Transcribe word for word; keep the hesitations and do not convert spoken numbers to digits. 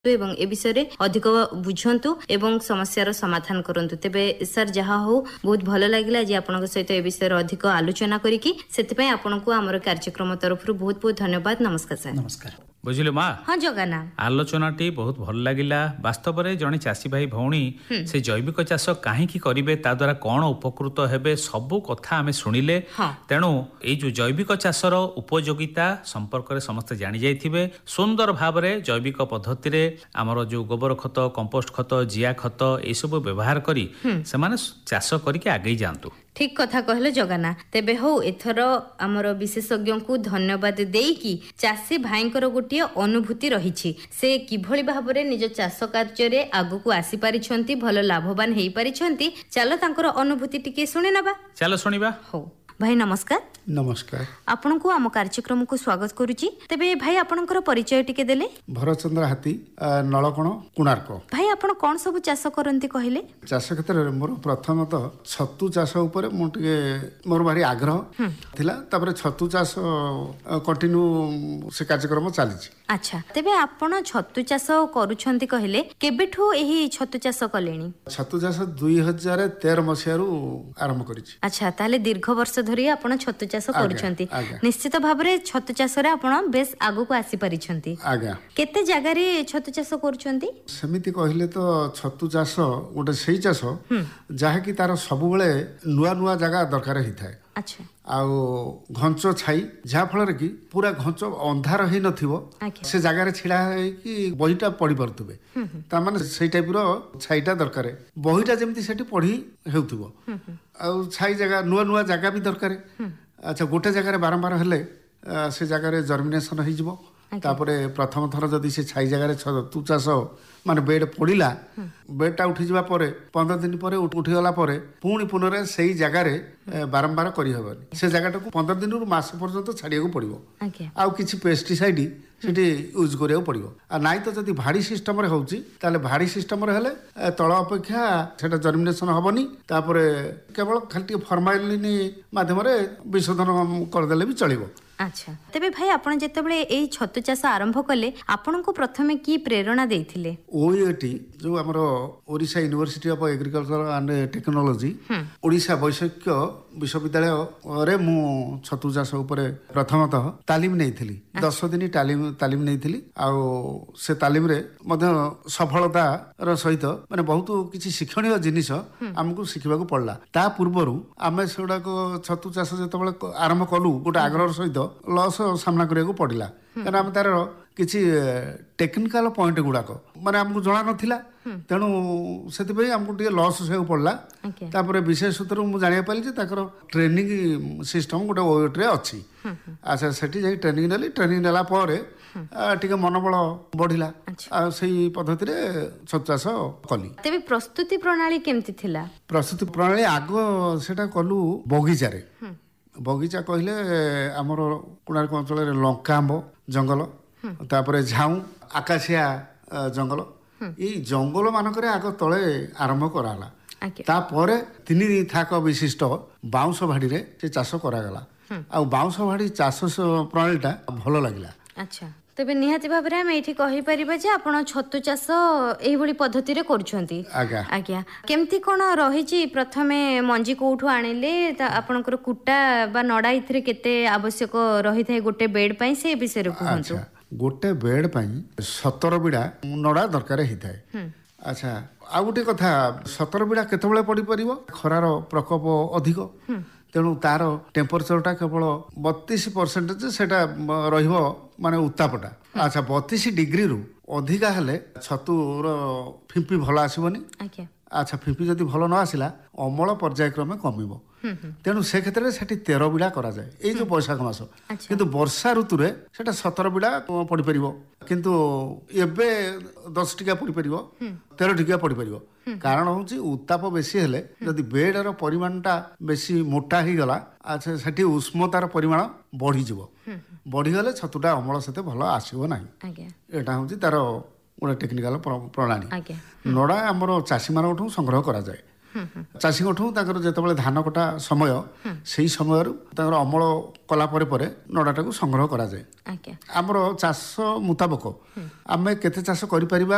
एवं ए विषय अधिक बुझंतु एवं समस्यार समाधान करंतु। तेबे सर जहा हो बहुत भल लागिला जे आपनक सहित ए विषय अधिक आलोचना करिकि सेति आपनको हमर कार्यक्रम तरफ बहुत बहुत धन्यवाद। नमस्कार सर। नमस्कार। बुझिले माँ हाँ जगाना आलोचनाटी बहुत भल लागिला। वास्तव में जड़े चाषी भाई भौणी से जैविक चाष कहीं करेंगे ता द्वारा कौन उपकृत हेबे सबू कथा आमे शुणिले। हाँ। तेणु ये जो जैविक चाषर उपयोगिता संपर्क में समस्त जानी जाइथिबे। सुंदर भाव में जैविक पद्धति रे आमर जो गोबर खत कंपोस्ट खत जिया खत ये सब व्यवहार करी से माने चाष करके आगे जातु। ठीक कथा कहले जगाना। तेबे हो एथर आमर विशेषज्ञ को धन्यवाद देकी चाषी भाईंकर गोटे अनुभूति रही से किभली भाबरे निज चाष कार्य रे आगु को आसी पारिछंती भल लाभवान हेई पारिछंती। चलो तांकर अनुभूति टिके सुने नबा। चलो सुनिबा। हो भाई नमस्कार। नमस्कार। आपण को आम कार्यक्रम को स्वागत करुची। तेबे भाई आपनकर परिचय टिके देले। भरचंद्र हाथी नलकोण कोणार्क। भाई आपण कोन सब चाष करंती कहले। चाष क्षेत्र रे मोर प्रथमतः छतु चाष ऊपर मो टिके मोर भारी आग्रह थिला। तापर छतु चाष कंटिन्यू से कार्यक्रम चालिछि। अच्छा तेबे आपण छतु चाष करूछंती कहले केबेठू एही छतु चाष कलेनी। छतु चाष दुई हजार तेरह मसियारू आरंभ करिछि। अच्छा ताले दीर्घ वर्ष धरी आपण छतु चाष करूछंती। निश्चित भाबरे छतु चाष रे आपण बेस आगु को आसी परिछंती। आगा केते जागा रे छतु चाष करूछंती। सेमिति कहिले तो छतु चाष गोटे सेही चाष जहा कि तार सब बेले नुआ नुआ जगह दरकार हिथाय। अच्छा आउ घंच छाई जहा फल कि पूरा घंच अंधार ही नथिबो से जगह रे छिड़ा कि बहीटा पढ़ी पारुथबे ता माने सेही टाइप रो छाईटा दरकार। बहीटा जेमति सेठी पढ़ी हेउथबो आउ छाई जगह नुआ नुआ जगह भी दरकार। अच्छा गोटे जगह रे बारंबार हेले से जगह रे जर्मिनेशन हो जिवो। तापरे प्रथम थर जदि से छाई जगह छतु चाष माने बेड पड़िला बेडटा उठी जावा परे पंद्रह दिन पर उठी गला परे पुणी पुनः सेही जगह रे बारंबार करि हबनी। से जगहटा को पंद्रह दिन रु मास पर्यंत छाड़िया पड़ो। आउ किछि पेस्टिसाइड सेठी यूज करिया पड़ो। आ नाइ तो जदि भाड़ी सिस्टम रे होउची ताले भाड़ी सिस्टम रे हेले तळ अपेक्षा सेटा जर्मिनेशन हबनी। तापरे केवल खाली फॉर्मालिन माध्यम रे विशोधन कर देले भी चलिबो। अच्छा तेबे भाई आपण जेतेबेले एई छतु चाष आरंभ कले आपण को प्रथमे की प्रेरणा देथिले। ओईटी जो हमर Odisha university of agriculture and technology Odisha वैषयिक विश्वविद्यालय रे मु छतु चाष ऊपर प्रथमतः तालीम नेइथिली। दस दिन तालीम तालीम नेइथिली। आ से तालीम रे मध्य सफलता र सहित माने बहुत किछि शिक्षणीय जिनिस हमकु शिखिबाकू पड़ला। ता पूर्वरु आमे सेडा को छतु चाष जेतेबेले आरंभ कलु गोटे आग्रह सहित लॉस सामना करिया पड़िला। कारण आम तार किछि टेक्निकल पॉइंट गुड़ाक माने हमको जना नथिला। तेणु से आमको टे लॉस से पड़ला। तापर विशेष सूत्र मुझे जाना पारि जे ताकर ट्रेनिंग सिस्टम गोटे ओएट रे अछि। अच्छा सेठी जाई ट्रेनिंग नेली। ट्रेनिंग नेला परे टिके मनोबल बढ़िला। सही पद्धति रे छतु चाष कली। तेबे प्रस्तुति प्रणाली केमति थिला। प्रस्तुति प्रणाली आगो सेटा कलु बगीचा रे। बगीचा कहले आमर कोणार्क अंचल लंका आंब जंगल तापरे झाऊ आकाशिया जंगल ये जंगल मानक आग तले आरंभ कराला। तापरे तीन थाक विशिष्ट बाउंश भाड़ी रे से चाष करागला। आ बाउंश भाड़ी चाष प्रणालीटा भल लागिला। अच्छा तेबे निहाती भाबरे हम एठी कहि परिबा जे आपण छतु चाष एही भली पद्धति रे करूछंती। आज्ञा आज्ञा केमती कोन रहिची प्रथमे मंजी कोठू आनिले आपनकर कुटा बा नडा इथरे केते आवश्यक रही थाए गोटे बेड पई से विषय रे कहंतु। गोटे बेड पई सत्रह बिडा नडा दरकार हिथाए। अच्छा आ गोटे कथा सत्रह बिडा केतबेले पड़ी परिबो खरार प्रकोप अधिक। तेणु तार टेम्परेचरटा केवल बतीस परसेंटेज सेटा रहिबो माने उत्तापटा। अच्छा बतीस डिग्री रु अधिका हेले छतुर फिंपी भल आसीबनी। अच्छा फिंपी जदि भल न आसिला अमल पर्यायक्रमे कमिबो। तेणु से क्षेत्र में सेठी तेरह बिड़ा करा जाए ये जो बैशाख मास। किंतु वर्षा ऋतु रे सेटा सत्रह बिड़ा पड़ी परिबो। किंतु एबे दस टिका पड़ी परिबो तेरह टिका पड़ी परिबो। कारण होची उत्ताप बेसी हेले जदि बेडर परिमाणटा बेसी मोटा ही गला अच्छा सेठी उष्णतार परिमाण बढ़ी जिवो। बढ़ी गले छतुटा अमल सेते भलो आसीबो नाही। एटा होची तार गोटे टेक्निकल प्रणाली। नडा हमर चासी मानठू संग्रह करा जाए। चाषी जो धान कटा समय से समय अमल कलापर नड़ाटा को संग्रह करा जाए। आमर चाष मुताबक आम केते चाष करि परिबा